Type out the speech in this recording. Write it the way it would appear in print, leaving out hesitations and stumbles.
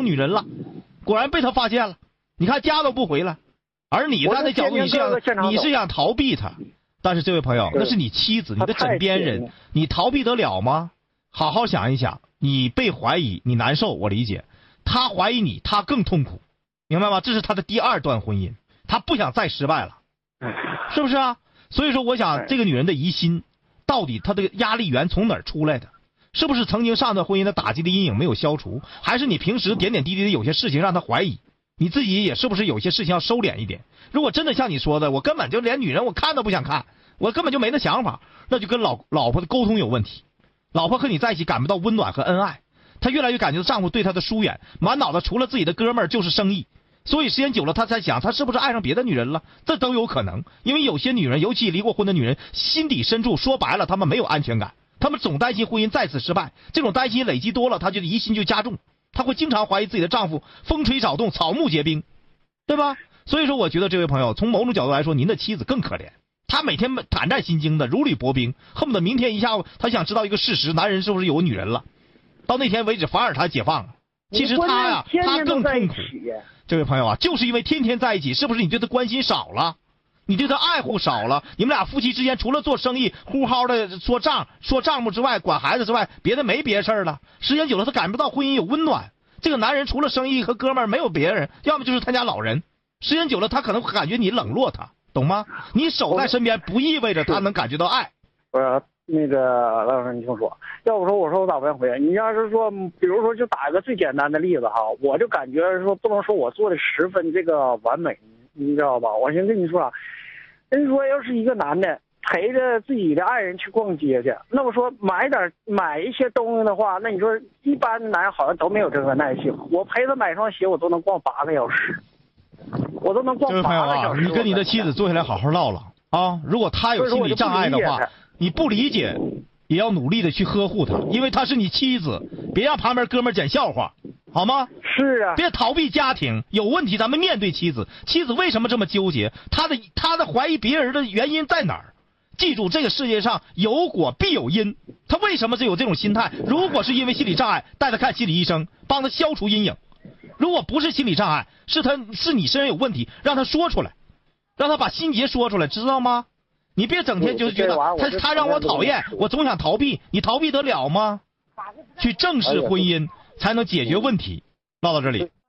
女人了，果然被他发现了，你看家都不回来，而你站在角度你是想逃避他，但是这位朋友，那是你妻子，你的枕边人，你逃避得了吗？好好想一想，你被怀疑，你难受，我理解，他怀疑你，他更痛苦，明白吗？这是他的第2段婚姻，他不想再失败了，是不是啊？所以说我想这个女人的疑心到底她的压力源从哪儿出来的？是不是曾经上段婚姻的打击的阴影没有消除，还是你平时点点滴滴的有些事情让她怀疑，你自己也是不是有些事情要收敛一点？如果真的像你说的，我根本就连女人我看都不想看，我根本就没那想法，那就跟老婆的沟通有问题。老婆和你在一起感不到温暖和恩爱，她越来越感觉到丈夫对她的疏远，满脑子除了自己的哥们儿就是生意，所以时间久了她才想她是不是爱上别的女人了，这都有可能。因为有些女人，尤其离过婚的女人，心底深处说白了她们没有安全感，她们总担心婚姻再次失败，这种担心累积多了，她就疑心就加重，她会经常怀疑自己的丈夫风吹草动草木皆兵，对吧？所以说我觉得这位朋友从某种角度来说，您的妻子更可怜，她每天胆战心惊的如履薄冰，恨不得明天一下午她想知道一个事实，男人是不是有女人了，到那天为止反而她解放了。其实她呀，她更痛苦。这位朋友啊，就是因为天天在一起，是不是你对她关心少了，你对她爱护少了？你们俩夫妻之间除了做生意呼号的说账目之外，管孩子之外，别的没别事了。时间久了，她感不到婚姻有温暖。这个男人除了生意和哥们儿没有别人，要么就是他家老人。时间久了，他可能会感觉你冷落他，懂吗？你守在身边不意味着他能感觉到爱。 那个老师，你听说，要不说我咋不想回？你要是说，比如说就打一个最简单的例子哈，我就感觉说不能说我做的十分这个完美，你知道吧？我先跟你说啊，人说要是一个男的陪着自己的爱人去逛街去，那我说买一些东西的话，那你说一般的男人好像都没有这个耐性。我陪他买双鞋，我都能逛8个小时，我都能逛8个小时。这位朋友啊，你跟你的妻子坐下来好好唠唠啊。如果他有心理障碍的话，你不理解也要努力的去呵护他，因为她是你妻子，别让旁边哥们讲笑话，好吗？ 是啊， 别逃避家庭，有问题咱们面对妻子。妻子为什么这么纠结？她的怀疑别人的原因在哪儿？记住，这个世界上有果必有因。她为什么有这种心态？如果是因为心理障碍，带她看心理医生，帮她消除阴影；如果不是心理障碍，是你身上有问题，让她说出来，让她把心结说出来，知道吗？你别整天就是觉得他让我讨厌，我总想逃避，你逃避得了吗？去正视婚姻才能解决问题。唠到这里。